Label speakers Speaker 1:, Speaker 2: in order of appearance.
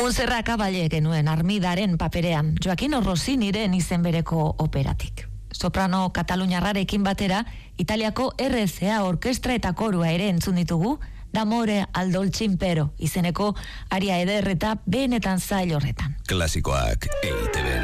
Speaker 1: Montserrat Caballé genuen Armidaren paperean, Joaquino Rossiniren izen bereko operatik. Soprano kataluniarrarekin batera, Italiako RCA orkestra eta korua ere entzun ditugu, D'amore al dolce impero izeneko aria eder eta benetan zail horretan.
Speaker 2: Klasikoak EITB.